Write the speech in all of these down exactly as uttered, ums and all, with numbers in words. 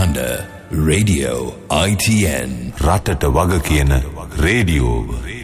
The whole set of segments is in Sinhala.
හඬ රේඩියෝ I T N රටට වග කියන රේඩියෝ.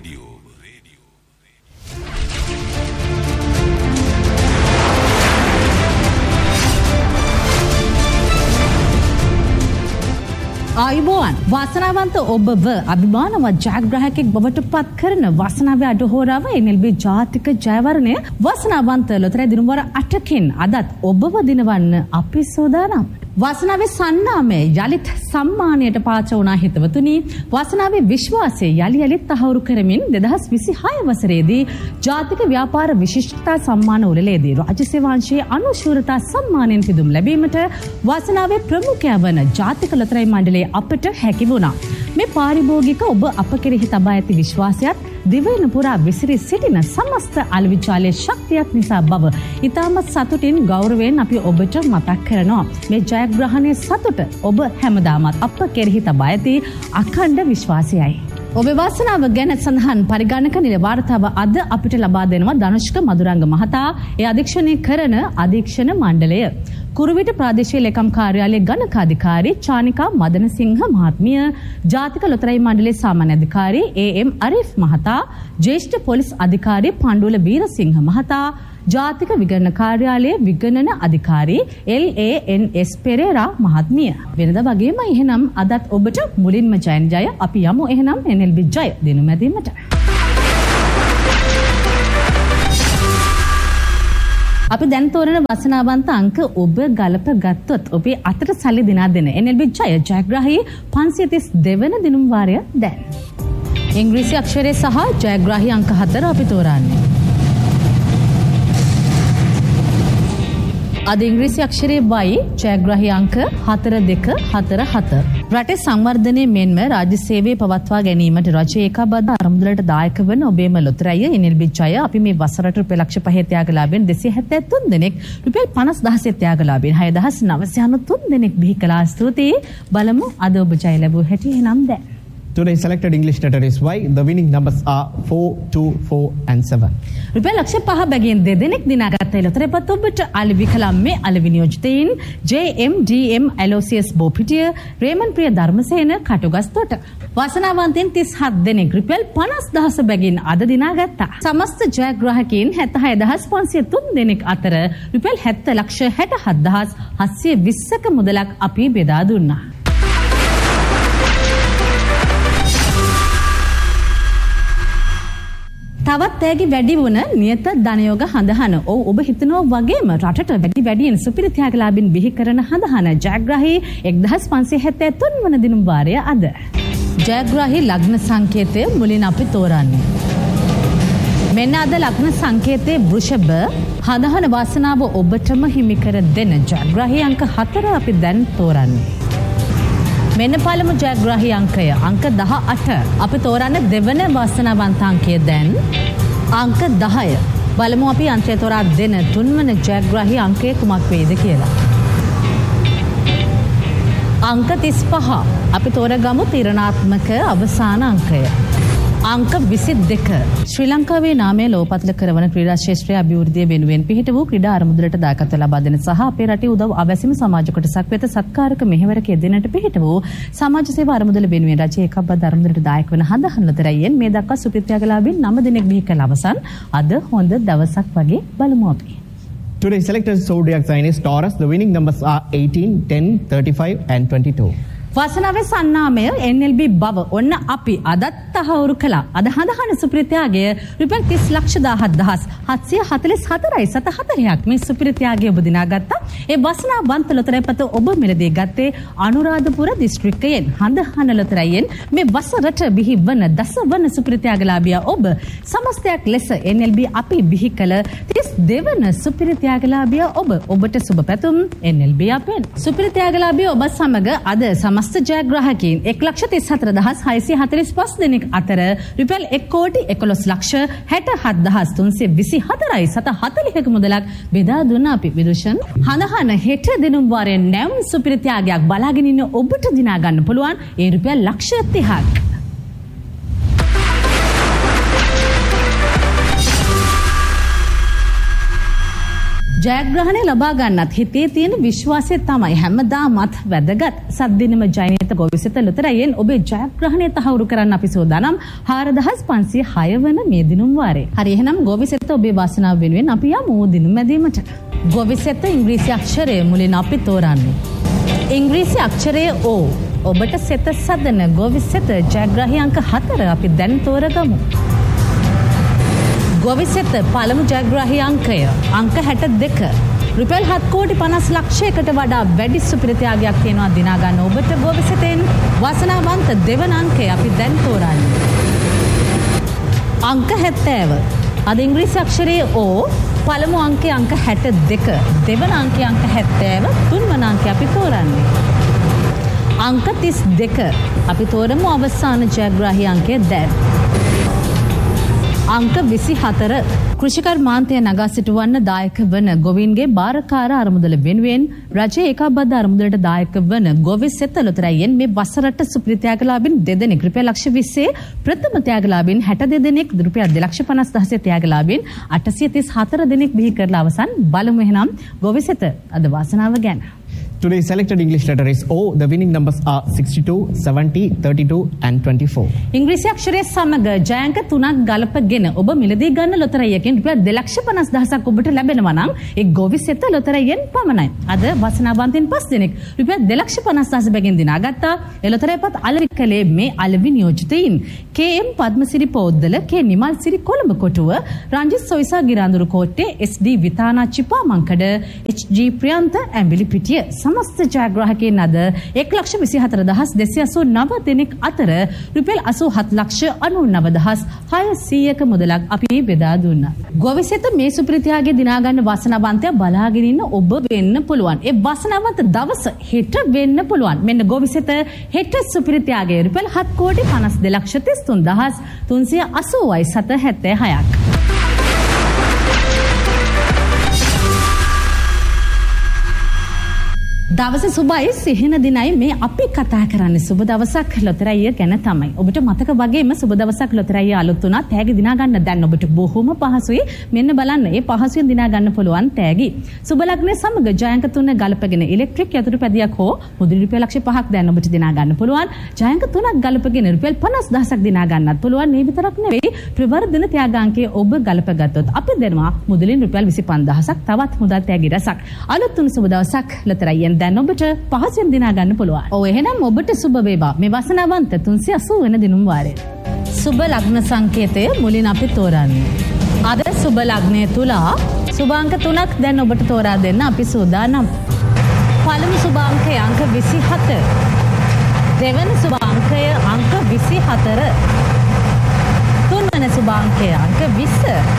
ආයුබෝවන් වාසනාවන්ත ඔබව අභිමානවත් ජයග්‍රාහකෙක් බවට පත් කරන වාසනාවේ අඩහෝරාව N L B ජාතික ජයවරණය වාසනාවන්ත ලොතරැයි දිනුවර අටකින් අදත් ඔබව දිනවන්න අපි සූදානම්. වාසනාවේ සන්නාමය යලිත් සම්මානයට පාත්‍ර වුණා හිතවතුනි. වාසනාවේ විශ්වාසය යලි යලිත් තහවුරු කරමින් දෙදහස් විසිහය වසරේදී ජාතික ව්‍යාපාර විශිෂ්ටතා සම්මාන උළෙලේදී රාජ්‍ය සේවාංශයේ අනුශූරතා සම්මානයෙන් පිදුම් ලැබීමට වාසනාවේ ප්‍රමුඛයා වන ජාතික ලොතරැයි මණ්ඩලයේ අපට හැකි වුණා. මේ පාරිභෝගික ඔබ අප කෙරෙහි තබා ඇති විශ්වාසයත් දිවයින පුරා විසිරී සිටින සමස්ත අලවිචාලයේ ශක්තියක් නිසා බව ඉතාමත් සතුටින් ගෞරවයෙන් අපි ඔබට මතක් කරනවා. මේ ජයග්‍රහණයේ සතුට ඔබ හැමදාමත් අප කෙරෙහි තබා ඇති අඛණ්ඩ විශ්වාසයයි. ඔබේ වාසනාව ගැන සඳහන් පරිගණක නිල වාර්තාව අද අපිට ලබා දෙනවා ධනුෂ්ක මදුරංග මහතා. ඒ අධීක්ෂණය කරන අධීක්ෂණ මණ්ඩලය. කුරුවිට ප්‍රාදේශීය ලේකම් කාර්යාලයේ ගණකාධිකාරී චානිකා මදනසිංහ මහත්මිය, ජාතික ලොතරැයි මණ්ඩලයේ සාමාන්‍ය අධිකාරී ඒ එම් අරිෆ් මහතා, ජ්‍යෙෂ්ඨ පොලිස් අධිකාරී පණ්ඩුල වීරසිංහ මහතා, ජාතික විගණන කාර්යාලයේ විගණන අධිකාරී එල් ඒ එන් එස් පෙරේරා මහත්මිය. වෙනදා වගේම එහෙනම් අදත් ඔබට මුලින්ම ජයන් ජය. අපි යමු එහෙනම් N L B ජය දිනු මැදීමට. අපි දැන් තෝරන වාසනාවන්ත අංක ඔබ ගලප ගත්තොත් ඔබේ අතට සල්ලි දිනා දෙන N L B ජය ජයග්‍රාහී පන්සිය තිස් දෙක වෙනි දිනුම් වාරය දැන්. ඉංග්‍රීසි අක්ෂරය සහ ජයග්‍රාහී අංක හතර අපි තෝරන්නේ. අද ඉංග්‍රීසි අක්ෂරයේ Y ජයග්‍රාහී අංක හතර දෙක හතර හතර. රටේ සංවර්ධනය මෙන්ම රාජ්‍ය සේවය පවත්වා ගැනීමට රජය ඒකාබද්ධ අරමුදලට දායක වන ඔබේම ලොතරැය N L B ජය. අපි මේ වසරට රුපියල් ලක්ෂ පහේ ත්‍යාගලාභයෙන් දෙසිය හැත්තෑ තුන් දෙනෙක්, රුපියල් පනස් දහසේ ත්‍යාගලාභයෙන් හය දහස් නවසිය අනූ තුන් දෙනෙක් බිහි කළා. ස්තුතියි. බලමු අද ඔබ ජය ලැබුව හැටි එනම් දැන්. Today's selected English letter is Y. The winning numbers are four, two, four and seven. රුපියල් ලක්ෂ පහ බැගින් දෙදෙනෙක් දිනාගත්ත ලොතරැපත් ඔබට අලෙවි කලම්මේ අලෙවි නියෝජිතයින් J M D M Aloysius Bopitiya, රේමන් ප්‍රිය ධර්මසේන කටුගස්තොට. වාසනාවන්තයින් තිස් හත් දෙනෙක් රුපියල් පනස් දහස බැගින් අද දිනාගත්තා. සමස්ත ජයග්‍රාහකයින් හැත්තෑ හය දහස් පන්සිය තුන් දෙනෙක් අතර රුපියල් හැත්තෑ ලක්ෂ හැට හත් දහස් හත්සිය විස්සක මුදලක් අපි බෙදා දුන්නා. තවත් තෑගි වැඩි වුණ නියත ධනයෝග හඳහන. ඔව් ඔබ හිතනවා වගේම රටට වැඩි වැඩියෙන් සුපිරි ත්‍යාගලාභින් බිහි කරන හඳහන ජයග්‍රාහී එක්දහස් පන්සිය හැත්තෑ තුන් වන දිනුම් වාරය අද. ජයග්‍රාහී ලග්න සංකේතය මුලින් අපි තෝරන්නේ. මෙන්න අද ලග්න සංකේතයේ වෘෂභ. හඳහන වාසනාව ඔබටම හිමි කර දෙන ජයග්‍රාහී අංක හතර අපි දැන් තෝරන්නේ. මෙන්න පළමු ජයග්‍රාහී අංකය අංක දහ අට. අපි තෝරන්න දෙවන වාසනාවන්ත අංකය දැන් අංක දහය. බලමු අපි අංකය තෝරා දෙන තුන්වන ජයග්‍රාහී අංකය කුමක් වේද කියලා. අංක තිස් පහ. අපි තෝරගමු තීරණාත්මක අවසාන අංකය. අංක විසි දෙක. ශ්‍රී ලංකාවේ නාමය ලෝපත්ල කරවන ක්‍රීඩා ශාස්ත්‍රයේ අභිවෘද්ධිය වෙනුවෙන් පිහිට වූ ක්‍රීඩා අරමුදලට දායකත්ව ලබා දෙන සහ අපේ රටේ උදව් අවැසිම සමාජ කොටසක් වෙත සත්කාරක මෙහෙවරක යෙදෙන්නට පිහිට වූ සමාජ සේවා අරමුදල වෙනුවෙන් රජය ඒකාබද්ධ අරමුදලට දායක වන හඳහන් ලොතරැයියෙන් මේ දක්වා සුපිරි ත්‍යාගලාභීන් නව දෙනෙක් බිහි කළ අවසන් අද හොඳ දවසක් වගේ බලමු අපි. Today's selected zodiac sign is Taurus. The winning numbers are eighteen, ten, thirty-five and twenty-two. වාසනාවේ සන්නාමය N L B බව ඔන්න අපි අදත් තහවුරු කළා. අද හඳහන සුපිරි ත්‍යාගය රුපියල් තිස් ලක්ෂ දාහත් දහස් හත්සිය හතළිස් හතරයි සත හතරක් මේ සුපිරි ත්‍යාගය ඔබ දිනාගත්තා. ඒ වාසනාවන්ත ලොතරැයිපත ඔබ මිලදී ගත්තේ අනුරාධපුර දිස්ත්‍රික්කයෙන්. හඳහන ලොතරැයියෙන් මේ වසරට බිහි වන දස වන සුපිරි ත්‍යාගලාභියා ඔබ සමස්තයක් ලෙස N L B අපි බිහි කළ තිස් දෙක වන සුපිරි ත්‍යාගලාභියා ඔබ. ඔබට සුබ පැතුම් N L B අපෙන්. සුපිරි ත්‍යාගලාභියා ඔබ සමග අද සම සමස්ත ජයග්‍රාහකයින් එක් ලක්ෂ තිස් හතර දහස් හයසිය හතළිස් පහ දෙනෙක් අතර රුපියල් එක් කෝටි එකොළොස් ලක්ෂ හැට හත් දහස් තුන්සිය විසි හතරයි සත හතළිහක මුදලක් බෙදා දුන්න අපි විදුෂන්. හඳහන හෙට දිනුම් වාරයේ නැවුම් සුපිරි ත්‍යාගයක් බලාගෙන ඉන්න ඔබට දිනා ගන්න පුළුවන් ඒ රුපියල් ලක්ෂ තිහක්. ජයග්‍රහණය ලබා ගන්නත් හිතේ තියෙන විශ්වාසය තමයි හැමදාමත් වැදගත්. සද්දිනම ජයනීත ගොවිසෙත ලොතරැයියෙන් ඔබේ ජයග්‍රහණය තහවුරු කරන්න අපි සූදානම් හාරදහස් පන්සිය හය වන මේ දිනුම් වාරේ. හරි එහෙනම් ගොවිසෙත ඔබේ වාසනාව වෙනුවෙන් අපි යමු දිනුම් මැදීමට. ගොවිසෙත ඉංග්‍රීසි අක්ෂරය මුලින් අපි තෝරන්නේ. ඉංග්‍රීසි අක්ෂරය O. ඔබට සෙත සදන ගොවිසෙත ජයග්‍රහී අංක හතර අපි දැන් තෝරගමු. ගොවිසෙත පළමු ජයග්‍රාහී අංකය අංක හැට දෙක. රුපියල් හත් කෝටි පනස් ලක්ෂයකට වඩා වැඩි සුපිරිත්‍යාගයක් තියෙනවා දිනා ගන්න ඔබට ගොවිසෙතෙන් වාසනාවන්ත දෙවන අංකය අපි දැන් තෝරන්නේ. අංක හැත්තෑව. අද ඉංග්‍රීසි අක්ෂරයේ O පළමු අංකය අංක හැට දෙක. දෙවන අංකය අංක හැත්තෑව. තුන්වන අංකය අපි තෝරන්නේ. අංක තිස් දෙක. අපි තෝරමු අවසාන ජයග්‍රාහී අංකය දැන්. අංක විසි හතර. කෘෂිකර්මාන්තය නගා සිටුවන්න දායක වන ගොවීන්ගේ භාරකාර අරමුදල වෙනුවෙන් රජයේ ඒකාබද්ධ අරමුදලට දායක වන ගොවිසෙත ලොතරැයියෙන් මේ වසරට සුපිරිත්‍යාගලාභීන් දෙදෙනෙක් රුපියල් ලක්ෂ විස්සේ ප්‍රථම ත්‍යාගලාභීන් හැට දෙදෙනෙක් රුපියල් දෙලක්ෂ පනස් දහසේ ත්‍යාගලාභීන් අටසිය තිස් හතර දෙනෙක් බිහි කරලා අවසන්. බලමු එහෙනම් ගොවිසෙත අද වාසනාව ගැන. Today's selected English letter is O. The winning numbers are sixty-two, seventy, thirty-two and twenty-four. ඉංග්‍රීසි අක්ෂරයේ සමග ජයංක තුනක් ගලපගෙන ඔබ මිලදී ගන්න ලොතරැයියකින් රුපියල් දෙලක්ෂ පනස් දහසක් ඔබට ලැබෙනවා නම් ඒ ගොවිසෙත ලොතරැයියෙන් පමණයි. අද වාසනාවන්තයින් පස් දෙනෙක් රුපියල් දෙලක්ෂ පනස් දහස බැගින් දිනාගත්තා. ඒ ලොතරැයපත් අලෙවි කළේ මේ අලෙවි නියෝජිතයින් කේ එම් පද්මසිරි පොද්දල, කේ නිමල්සිරි කොළඹ කොටුව, රංජිත් සොයිසා ගිරාඳුරු කෝට්ටේ, එස් ඩී විතානා චිපාමංකඩ, එච් ජී ප්‍රියන්ත ඇඹිලි පිටිය. समस्त ජයග්‍රාහකයන් අද එක් ලක්ෂ විසි හතර දහස් දෙසිය අසූ නව දෙනෙක් අතර රුපියල් අසූ හත් ලක්ෂ අනූ නව දහස් හයසීයක මුදලක් අපි බෙදා දුන්නා. ගොවිසෙත මේ සුපිරිත්‍යාගය දිනා ගන්න වාසනාවන්තයා බලාගෙන ඉන්න ඔබ වෙන්න පුළුවන්. ඒ වාසනාවන්ත දවස හෙට වෙන්න පුළුවන්. මෙන්න ගොවිසෙත හෙට සුපිරිත්‍යාගය රුපියල් හත් කෝටි පනස් දෙක ලක්ෂ තිස් තුන් දහස් තුන්සිය අසූවයි සත හැත්තෑ හයක්. දවස සුබයි සිහින දිනයි මේ අපි කතා කරන්නේ. සුබ දවසක් ලොතරැයිය ගැන තමයි. ඔබට මතක වගේම සුබ දවසක් ලොතරැයිය අලුත් වුණා. තෑගි දිනා ගන්න දැන් ඔබට බොහොම පහසුයි. මෙන්න බලන්න. මේ පහසුවෙන් දිනා ගන්න පුළුවන් තෑගි. සුබ ලග්නයේ සමග ජයංක තුන ගලපගෙන ඉලෙක්ට්‍රික් යතුරු පැදියක් හෝ මුදල් රුපියල් ලක්ෂ පහක් දැන් ඔබට දිනා ගන්න පුළුවන්. ජයංක තුනක් ගලපගෙන රුපියල් පනස් දහසක් දිනා ගන්නත් පුළුවන්. මේ විතරක් නෙවෙයි ප්‍රවර්ධන ත්‍යාගාංකයේ ඔබ ගලපගත්තොත් අපි දෙනවා මුදලින් රුපියල් විසි පන්දහසක් තවත් මුදල් තෑගි රසක්. අලුත් වුණු සුබ දවසක් ලොතරැයියෙන් දැන් ඔබට පහසෙන් දිනා ගන්න පුළුවන්. ඔව් එහෙනම් ඔබට සුබ වේවා. මේ වාසනාවන්ත තුන්සිය අසූ වෙනි දිනුම් වාරයේ. සුබ ලග්න සංකේතය මුලින් අපි තෝරන්නේ. අද සුබ ලග්නය තුලා සුභාංක තුනක් දැන් ඔබට තෝරා දෙන්න අපි සූදානම්. පළමු සුභාංකය අංක විසි හත. දෙවන සුභාංකය අංක විසි හතර. තුන්වන සුභාංකය අංක විස්ස.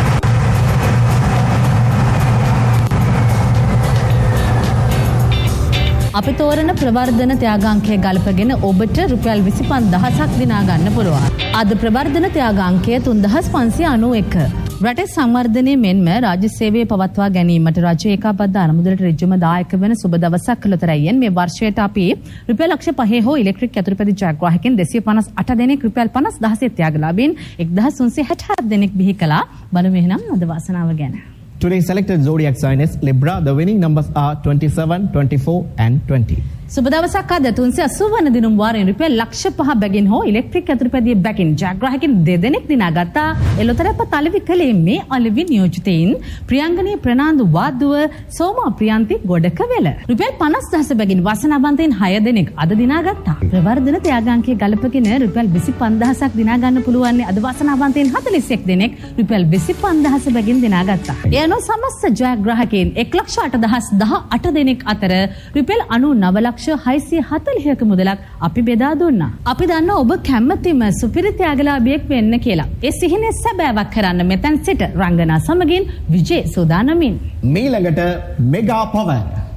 අපි තෝරන ප්‍රවර්ධන ත්‍යාගාංකය ගලපගෙන ඔබට රුපියල් විසි පන්දහසක් දිනා ගන්න පුළුවන්. අද ප්‍රවර්ධන ත්‍යාගාංකය තුන්දහස් පන්සිය අනූ එක. රටේ සංවර්ධනය මෙන්ම රාජ්‍ය සේවය පවත්වා ගැනීමට රජය ඒකාබද්ධ අරමුදලට ඍජුවම දායක වෙන සුබ දවසක් ලොතරැයියෙන් මේ වර්ෂයට අපි රුපියල් ලක්ෂ පහේ හෝ ඉලෙක්ට්‍රික් යතුරුපැදි ජයග්‍රාහකයන් දෙසිය පනස් අට දෙනෙක් රුපියල් පනස් දහසේ ත්‍යාගලාභීන් එක්දහස් තුන්සිය හැට හත් දෙනෙක් බිහි කළා. බලමු එහෙනම් අද වාසනාව ගැන. Today's selected zodiac sign is Libra. The winning numbers are twenty-seven, twenty-four and twenty. සුබ දවසක් අද තුන්සිය අසූ වන දිනුම් වාරයෙන් රුපියල් ලක්ෂ පහ බැගින් හෝ ඉලෙක්ට්‍රික් යතුරුපැදියේ බැගින් ජයග්‍රාහකයන් දෙදෙනෙක් දිනාගත්තා. එළොතරපත් අලෙවි කළේ මේ අලෙවි නියෝජිතයින් ප්‍රියංගනී ප්‍රනාන්දු වාද්දුව, සෝමා ප්‍රියන්ති ගොඩකවැල. රුපියල් පනස් දහස බැගින් වාසනාවන්තයින් හය දෙනෙක් අද දිනාගත්තා. ප්‍රවර්ධන ත්‍යාගාංකය ගලපගෙන රුපියල් විසි පන්දහසක් දිනා ගන්න පුළුවන්. අද වාසනාවන්තයින් හතළිස් එක් දෙනෙක් රුපියල් විසි පන්දහස බැගින් දිනාගත්තා. ඒ අනුව සමස්ත ජයග්‍රාහකයන් එක් ලක්ෂ අට දහස් දහ අට දෙනෙක් අතර රුපියල් අනූ නව ලක්ෂ හයසිය හතළිහක මුදලක් අපි බෙදා දුන්නා. අපි දන්නවා ඔබ කැමැතිම සුපිරි ත්‍යාගලාභියෙක් වෙන්න කියලා. ඒ සිහිනේ සැබෑවක් කරන්න මෙතෙන් සිට රංගනා සමගින් විජේ සෝදානමින්. මීළඟට මෙගා පවර්.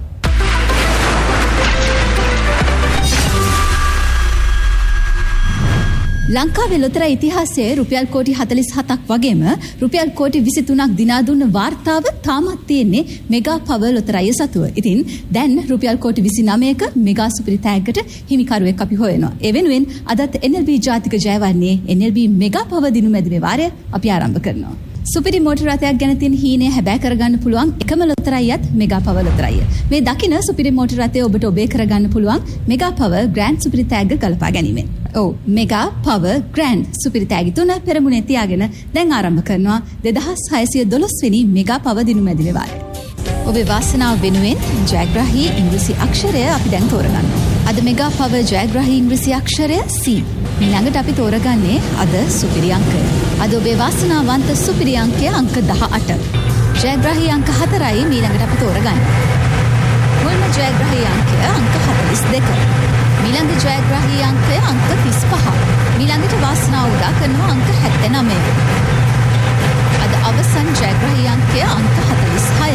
ලංකාවේ ලොතරැයි ඉතිහාසයේ රුපියල් කෝටි හතළිස් හතක් වගේම රුපියල් කෝටි විසි තුනක් දිනා දුන්න වාර්තාව තාමත් තියෙන්නේ මෙගා පවර් ලොතරැයි සතුව. ඉතින් දැන් රුපියල් කෝටි විසි නවයක මෙගා සුපිරි තෑග්ගට හිමිකරුවෙක් අපි හොයනවා. ඒ වෙනුවෙන් අදත් එන් එල් බී ජාතික ජයවර්ණයේ එන් එල් බී මෙගා පවර් දිනුම් මැදිමේ වාරය අපි ආරම්භ කරනවා. සුපිරි මෝටර රථයක් ගැන තියෙන හීනය හැබෑ කරගන්න පුළුවන් එකම ලොතරැයියත් මෙගා පවර් ලොතරැයිය. මේ දකින සුපිරි මෝටර රථය ඔබට ඔබේ කරගන්න පුළුවන් මෙගා පවර් ග්‍රෑන්ඩ් සුපිරි තෑග්ග ගලපා ගැනීමෙන්. ඔව් මෙගා පවර් ග්‍රෑන්ඩ් සුපිරි තෑගි තුන පෙරමුණේ තියාගෙන දැන් ආරම්භ කරනවා දෙදහස් හයසිය දොළොස් වෙනි මෙගා පවර් දිනුම ඇදිලේ වාරය. ඔබේ වාසනාව වෙනුවෙන් ජයග්‍රාහී ඉංග්‍රීසි අක්ෂරය අපි දැන් තෝරගන්නවා. අද මෙගා පවර් ජයග්‍රාහී ඉංග්‍රීසි අක්ෂරය C. ඊළඟට අපි තෝරගන්නේ අද සුපිරි අංකය. අද ඔබේ වාසනාවන්ත සුපිරි අංකය අංක දහඅට. ජයග්‍රාහී අංක හතරයි ඊළඟට අපි තෝරගන්නේ. මුල්ම ජයග්‍රාහී අංකය අංක හතළිස් දෙක. ඊළඟ ජයග්‍රාහී අංකය අංක තිස් පහ. ඊළඟට වාසනාව උදා කරනවා අංක හැත්තෑනවය. අද අවසන් ජයග්‍රාහී අංකය අංක හතළිස් හය.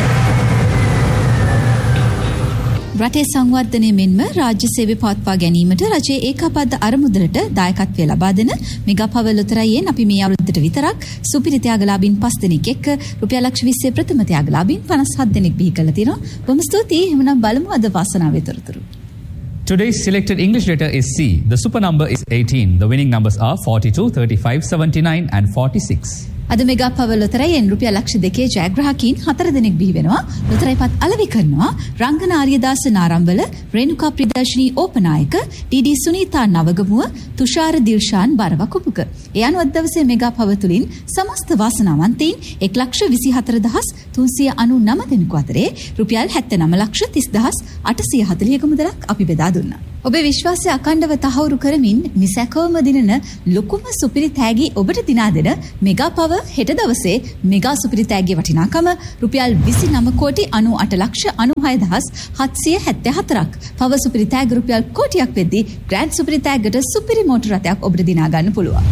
රටේ සංවර්ධනය මෙන්ම රාජ්‍ය සේවය පවත්වා ගැනීමට රජයේ ඒකාබද්ධ අරමුදලට දායකත්වය ලබා දෙන මෙගා පවර් ලොතරැයියෙන් අපි මේ අවුරුද්දට විතරක් සුපිරි ත්‍යාගලාභීන් පස් දෙනෙක් එක්ක රුපියල් ලක්ෂ විස්සේ ප්‍රථම ත්‍යාගලාභීන් පනස් හත් දෙනෙක් බිහි කරලා තියෙනවා. බොහොම ස්තුතියි. එහෙනම් බලමු අද වාසනාවේ තොරතුරු. Today's selected English letter is C. The super number is eighteen. The winning numbers are forty-two, thirty-five, seventy-nine and forty-six. අද මෙගා පවර් ලොතරැයියෙන් රුපියල් ලක්ෂ දෙකේ ජයග්‍රාහකීන් හතර දෙනෙක් බිහි වෙනවා. ලොතරැයිපත් අලෙවි කරනවා රංගන ආර්යදාස නාරම්බල, රේණුකා ප්‍රියදර්ශිනී ඕපනායක, ඩී.ඩී. සුනීතා නවගමුව, තුෂාර දිල්ෂාන් බරවකුපුක. ඒ අනුව අද දවසේ මෙගා පවර් තුලින් සමස්ත වාසනාවන්තයින් එක් ලක්ෂ විසිහතර දහස් තුන්සිය අනූනව දෙනෙකු අතරේ රුපියල් හැත්තෑනව ලක්ෂ තිස් දහස් අටසිය හතළිහක මුදලක් අපි බෙදා දුන්නා. ඔබේ විශ්වාසය අඛණ්ඩව තහවුරු කරමින් නිසැකවම දිනන ලොකුම සුපිරි තෑගි ඔබට දිනා දෙන මෙගා පවර් හෙට දවසේ මෙගා සුපිරි තෑගියේ වටිනාකම රුපියල් විසිනව කෝටි අනූඅට ලක්ෂ අනූහය දහස් හත්සිය හැත්තෑ හතරක්. පවර් සුපිරි තෑගි රුපියල් කෝටියක් වෙද්දී ග්‍රෑන්ඩ් සුපිරි තෑග්ගට සුපිරි මෝටර රථයක් ඔබට දිනා ගන්න පුළුවන්.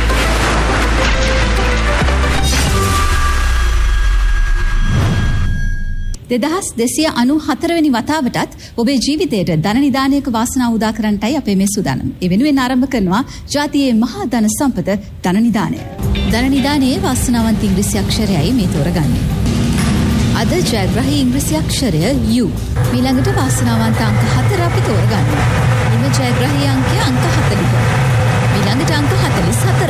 දෙදහස් දෙසිය අනූහතර වෙනි වතාවටත් ඔබේ ජීවිතයට ධන නිදානයක වාසනාව උදා කරන්නටයි අපේ මේ සූදානම. ඒ වෙනුවෙන් ආරම්භ කරනවා ජාතියේ මහා ධන සම්පත ධන නිදානය. ධන නිදානයේ වාසනාවන්ත ඉංග්‍රීසි අක්ෂරයයි මේ තෝරගන්නේ. අද ජයග්‍රාහී ඉංග්‍රීසි අක්ෂරය U. ඊළඟට වාසනාවන්ත අංක හතර අපි තෝරගන්නවා. ඊම ජයග්‍රාහී අංකය අංක හතළිහ. ඊළඟට අංක හතළිස් හතර.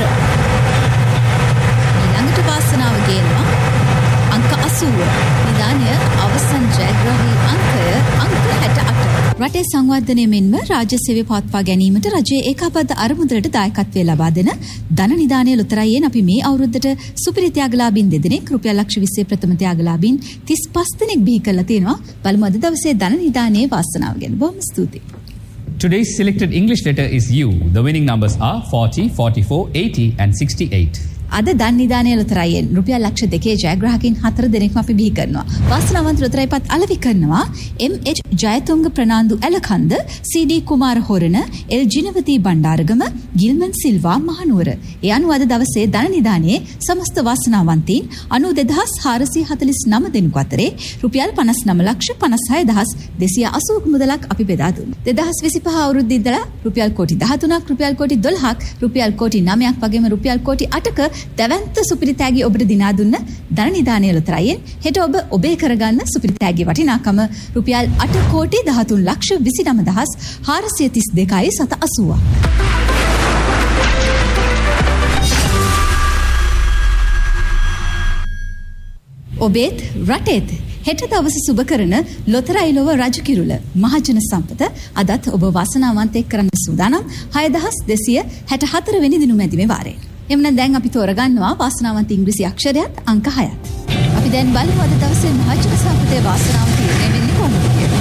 ඊළඟට වාසනාව ගේනවා අංක අසූව. නිදානය අවසන් ජයග්‍රාහී අංකය අංක හැටඅට. රටේ සංවර්ධනය මෙන්ම රාජ්‍ය සේවය පවත්වා ගැනීමට රජයේ ඒකාබද්ධ අරමුදලට දායකත්වය ලබා දෙන ධන නිදානය ලොතරැයියෙන් අපි මේ අවුරුද්දට සුපිරි ත්‍යාගලාභීන් දෙදෙනෙක් රුපියල් ලක්ෂ විස්සේ ප්‍රථම ත්‍යාගලාභීන් තිස් පස් දෙනෙක් බිහි කරලා තියෙනවා. බලමු අද දවසේ ධන නිදානයේ වාසනාව ගැන. බොහොම ස්තුතියි. Today's selected English letter is U. The winning numbers are forty, forty-four, eighty and sixty-eight. අද ධන නිදානය ලොතරැයියෙන් රුපියල් ලක්ෂ දෙකේ ජයග්‍රාහකීන් හතර දෙනෙක්ම අපි බිහි කරනවා. වාසනාවන්ත ලොතරැයිපත් අලෙවි කරනවා එම්.එච්. ජයතුංග ප්‍රනාන්දු ඇලකන්ද, සී.ඩී. කුමාර හොරණ, එල්. ජිනවතී බණ්ඩාරගම, ගිල්මන් සිල්වා මහනුවර. ඒ අනුව අද දවසේ ධන නිදානයේ සමස්ත වාසනාවන්තයින් අනූ දෙදහස් හාරසිය හතළිස් නව දෙනෙකු අතරේ රුපියල් පනස් නව ලක්ෂ පනස් හය දහස් දෙසිය අසූක මුදලක් අපි බෙදා දුන්නා. දෙදහස් විසිපහ අවුරුද්දේ ඉඳලා රුපියල් කෝටි දහතුනක්, රුපියල් කෝටි දොළහක්, රුපියල් කෝටි නවයක් වගේම රුපියල් කෝටි අටක දැවැන්ත සුපිරි තෑගි ඔබට දිනා දුන්න ධන නිදානය ලොතරැයියෙන් හෙට ඔබ ඔබේ කරගන්න සුපිරි තෑගියේ වටිනාකම රුපියල් අට කෝටි දහතුන් ලක්ෂ විසිනව දහස් හාරසිය තිස් දෙකයි සත අසූවක්. ඔබේත් රටේත් හෙට දවස සුබ කරන ලොතරැයි ලොව රජ කිරුළ මහජන සම්පත අදත් ඔබ වාසනාවන්තයෙක් කරන්න සූදානම් හය දහස් දෙසිය හැටහතර වෙනි දිනුම ඇදිමේ වාරේ. එමනම් දැන් අපි තෝරගන්නවා වාසනාවන්ත ඉංග්‍රීසි අක්ෂරයත් අංක හයත්. අපි දැන් බලමු අද දවසේ මහජන සම්පතේ වාසනාව තීරණය වෙන්නේ කොහොමද කියලා.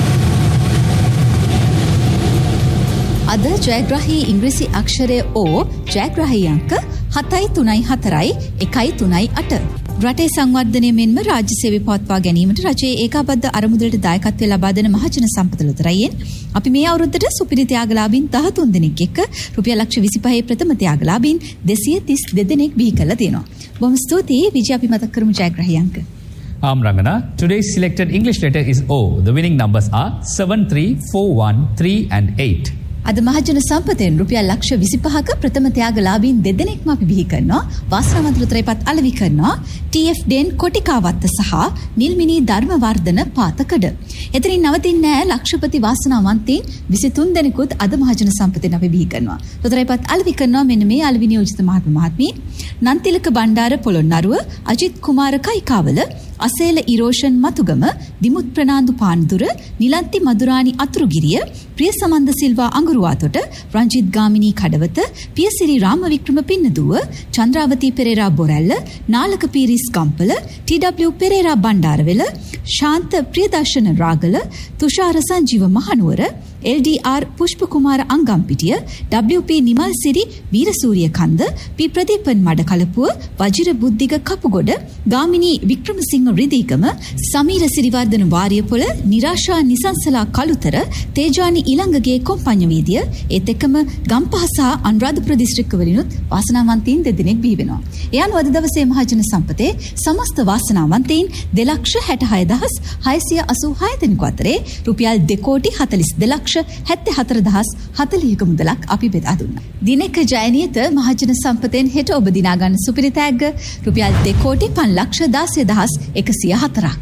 අද ජයග්‍රාහී ඉංග්‍රීසි අක්ෂරය O ජයග්‍රාහී අංක හතයි තුනයි හතරයි එකයි තුනයි අට. රටේ සංවර්ධනය මෙන්ම රාජ්‍ය සේවය පවත්වා ගැනීමට රජයේ ඒකාබද්ධ අරමුදලට දායකත්වය ලබා දෙන මහජන සම්පත ලොතරැයියෙන් අපි මේ අවුරුද්දට සුපිරි ත්‍යාගලාභීන් දහතුන් දෙනෙක් එක්ක රුපියල් ලක්ෂ විසිපහේ ප්‍රථම ත්‍යාගලාභීන් දෙසිය තිස් දෙනෙක් බිහි කරලා තියෙනවා. බොහොම ස්තුතියි. විජය අපි මතක් කරමු ජයග්‍රාහී අංක. Um, Rangana, today's selected English letter is O. The winning numbers are seven, three, four, one, three and eight. අද මහජන සම්පතෙන් රුපියල් ලක්ෂ විසිපහක ප්‍රථම ත්‍යාගලාභීන් දෙදෙනෙක්ම අපි බිහි කරනවා. වාසනාවන්ත ලොතරැයිපත් අලෙවි කරනවා. ටී එෆ් ඩෙන් කොටිකාවත්ත සහ නිල්මිනී ධර්මවර්ධන පාතකඩ. එතනින් නවතින්නේ නැහැ. ලක්ෂපති වාසනාවන්තයින් විසිතුන් දෙනෙකුත් අද මහජන සම්පතෙන් අපි බිහි කරනවා. ලොතරැයිපත් අලෙවි කරනවා මෙන්න මේ අලෙවි නියෝජිත මහත්ම මහත්මී නන්තිලක බණ්ඩාර පොළොන්නරුව අජිත් කුමාර කයිකාවල අසේල ඉරෝෂන් මතුගම දිමුත් ප්‍රනාන්දු පාන්දුර නිලන්ති මදුරාණි අතුරුගිරිය ප්‍රියසමන්ද සිල්වා අඟුරුවාතොට රංජිත් ගාමිණී කඩවත පියසිරි රාමවික්‍රම පින්නදුව චන්ද්‍රාවතී පෙරේරා බොරැල්ල නාලක පීරිස් ගම්පල ටී ඩබ්ලිව් පෙරේරා බණ්ඩාරවෙල ශාන්ත ප්‍රියදර්ශන රාගල තුෂාර සංජීව මහනුවර එල් ඩී ආර් පුෂ්ප කුමාර අංගම්පිටිය ඩබ්ලිව් පී නිමල්සිරි වීරසූරිය කන්ද පී ප්‍රදීපන් මඩකලපුව වජිර බුද්ධික කපුගොඩ ගාමිණී වික්‍රමසිංහ රිදීගම සමීර සිරිවර්ධන වාරියපොළ නිරාශා නිසංසලා කළුතර තේජානි ඉලංගගේ කොම්පඤ්ඤ වීදිය ඒත් එක්කම ගම්පහ සහ අනුරාධපුර දිස්ත්‍රික්කවලිනුත් වාසනාවන්තයින් දෙදෙනෙක් බිහි වෙනවා. ඒ අනුව අද දවසේ මහජන සම්පතේ සමස්ත වාසනාවන්තයින් දෙලක්ෂ හැටහය දහස් හයසිය අසූහය දෙනෙකු අතරේ රුපියල් දෙකෝටි හතළිස් දෙලක්ෂ හැත්තෑහතර දහස් හතළිහක මුදලක් අපි බෙදා දුන්නා. දිනක ජයනියත මහජන සම්පතෙන් හෙට ඔබ දිනා ගන්න සුපිරි තෑග්ග රුපියල් දෙකෝටි පන්ලක්ෂ දාසය දහස් එකසිය හතරක්.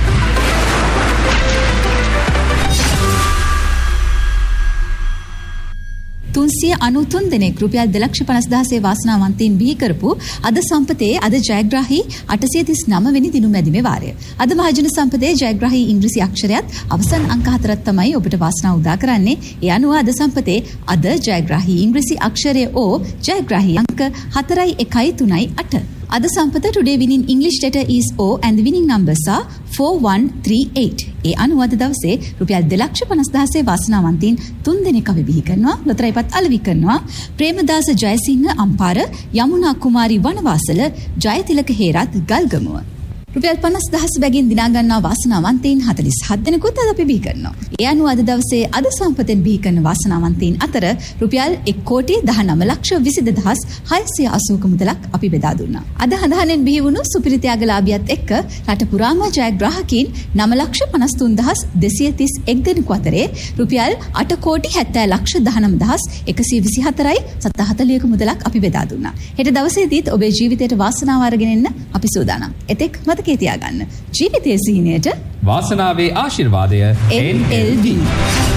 තුන්සිය අනූතුන් දෙනෙක් රුපියල් දෙලක්ෂ පනස් දහසේ වාසනාවන්තයින් බිහි කරපු අද සම්පතේ අද ජයග්‍රාහී අටසිය තිස් නව වෙනි දිනු මැදිමේ වාරය. අද මහජන සම්පතේ ජයග්‍රාහී ඉංග්‍රීසි අක්ෂරයත් අවසන් අංක හතරක් තමයි ඔබට වාසනාව උදා කරන්නේ. ඒ අනුව අද සම්පතේ අද ජයග්‍රාහී ඉංග්‍රීසි අක්ෂරය ඕ ජයග්‍රාහී අංක හතරයි එකයි තුනයි අට. අද සම්පත today winning English letter is O and the winning numbers are four one three eight. ඒ අනුව අද දවසේ රුපියල් දෙලක්ෂ පනස් දහසේ වාසනාවන්තයින් තුන් දෙනෙක් අපි බිහි කරනවා. ලොතරැයිපත් අලෙවි කරනවා. ප්‍රේමදාස ජයසිංහ අම්පාර යමුනා කුමාරි වනවාසල ජයතිලක හේරත් ගල්ගමුව. රුපියල් පනස් දහස් බැගින් දිනා ගන්නා වාසනාවන්තයින් හතළිස් හත් දෙනෙකුත් අද අපි බිහි කරනවා. ඒ අනුව අද දවසේ අද සම්පතෙන් බිහි කරන වාසනාවන්තයින් අතර රුපියල් එක කෝටි දහනව ලක්ෂ විසි දෙදහස් හයසිය අසූක මුදලක් අපි බෙදා දුන්නා. අද හඳහනෙන් බිහි වුණු සුපිරි ත්‍යාගලාභියත් එක්ක රට පුරාම ජයග්‍රාහකයින් නව ලක්ෂ පනස් තුන් දහස් දෙසිය තිස් එක් දෙනෙකු අතරේ රුපියල් අට කෝටි හැත්තෑ ලක්ෂ දහනව දහස් එකසිය විසි හතරයි සත හතළිහක මුදලක් අපි බෙදා දුන්නා. හෙට දවසේදීත් ඔබේ ජීවිතයට වාසනාව අරගෙන එන්න අපි සූදානම්. එතෙක් මතකයේ තියාගන්න. ජීවිතයේ සිහිනයට වාසනාවේ ආශිර්වාදය එන් එල් වී